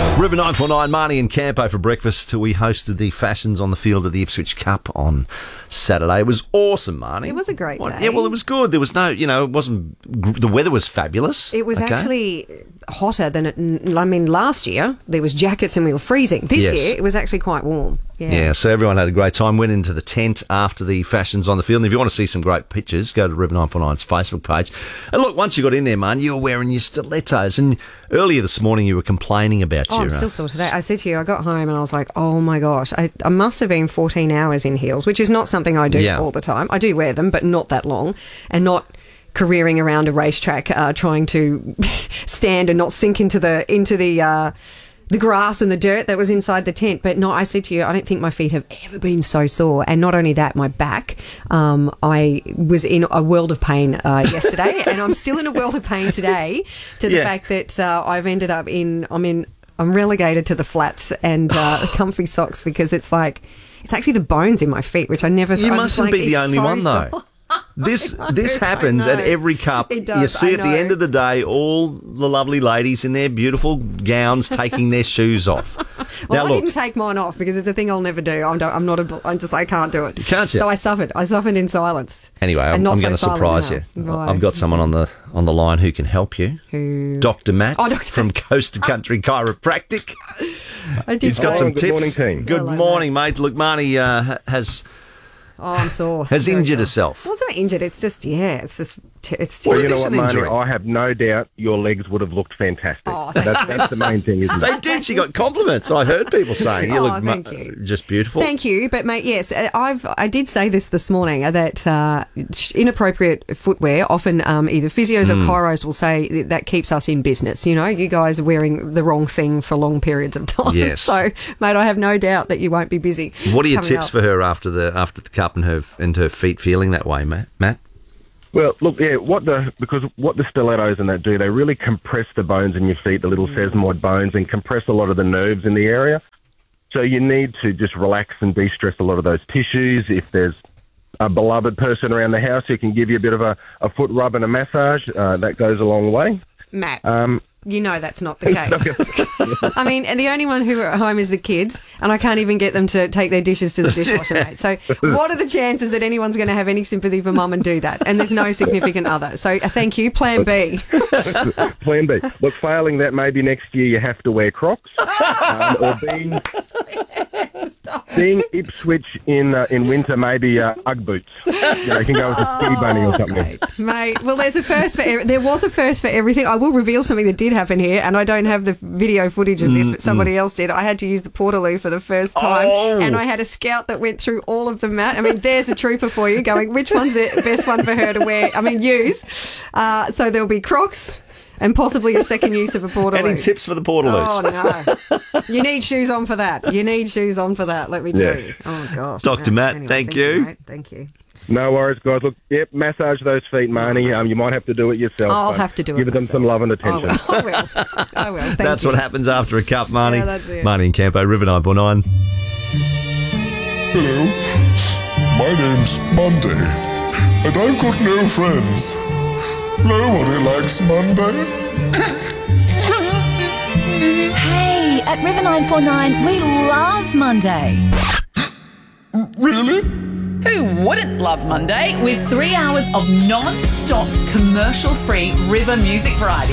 River 949, Marnie and Campo for breakfast. We hosted the Fashions on the field of the Ipswich Cup on Saturday. It was awesome, Marnie. It was a great day. Yeah, well, it was good. There was no, it wasn't, the weather was fabulous. It was actually hotter than last year there was jackets and we were freezing. This year it was actually quite warm. Yeah, so everyone had a great time. Went into the tent after the Fashions on the field. And if you want to see some great pictures, go to River 949's Facebook page. And look, once you got in there, man, you were wearing your stilettos. And earlier this morning you were complaining about your... I'm still sore today. I said to you, I got home and I was like, oh my gosh, I must have been 14 hours in heels, which is not something I do all the time. I do wear them, but not that long. And not careering around a racetrack trying to stand and not sink into the grass and the dirt that was inside the tent. But no, I said to you, I don't think my feet have ever been so sore. And not only that, my back, I was in a world of pain yesterday and I'm still in a world of pain today to the fact that I've ended up I'm relegated to the flats and comfy socks because it's actually the bones in my feet, which I never... You mustn't be the only one, though. This happens at every cup. It does, you see at the end of the day all the lovely ladies in their beautiful gowns taking their shoes off. Well, I didn't take mine off because it's a thing I'll never do. I can't do it. Can't you? So I suffered in silence. Anyway, I'm going to surprise you. Right. I've got someone on the line who can help you. Who? Dr. Matt from Coast to Country Chiropractic. He's got some tips. Good morning, team. Good morning, mate. Look, Marnie has... Oh, I'm sore. Has injured herself. Well, it's not injured. It's just, it's well, you know what, Marnie? I have no doubt your legs would have looked fantastic. Oh, that's the main thing, isn't it? They did. She got compliments. I heard people saying you look thank you. Just beautiful. Thank you. But, mate, yes, I did say this morning that inappropriate footwear, often either physios or chiros will say that keeps us in business. You know, you guys are wearing the wrong thing for long periods of time. Yes. So, mate, I have no doubt that you won't be busy. What are your tips for her after the cup and her feet feeling that way, Matt? Well, look, what the stilettos and that do, they really compress the bones in your feet, the little sesamoid bones, and compress a lot of the nerves in the area. So you need to just relax and de-stress a lot of those tissues. If there's a beloved person around the house who can give you a bit of a foot rub and a massage, that goes a long way. Matt, you know that's not the case. I mean, and the only one who are at home is the kids, and I can't even get them to take their dishes to the dishwasher, mate. So what are the chances that anyone's going to have any sympathy for mum and do that? And there's no significant other. So thank you. Plan B. Plan B. Look, failing that, maybe next year you have to wear Crocs. Or being Ipswich in winter, maybe Ugg boots. You can go with a ski bunny or something. Mate, well, there was a first for everything. I will reveal something that did happen here, and I don't have the video footage of this, but somebody else did. I had to use the Portaloo for the first time, and I had a scout that went through all of them, Matt. I mean, there's a trooper for you going, which one's the best one for her to wear? use. So there'll be Crocs and possibly a second use of a Portaloo. Any tips for the Portaloos? Oh, no. You need shoes on for that. Let me tell you. Oh, gosh. Dr. Matt, anyway, thank you. Mate. Thank you. No worries, guys. Look, massage those feet, Marnie. You might have to do it yourself. I'll have to do it Give them some love and attention. I will. Thank That's you. what happens after a cup, Marnie. Yeah, that's it. Marnie and Campo, River 949. Hello, my name's Monday, and I've got no friends. Nobody likes Monday. Hey, at River 949, we love Monday. Really? Who wouldn't love Monday with 3 hours of non-stop commercial-free River music variety?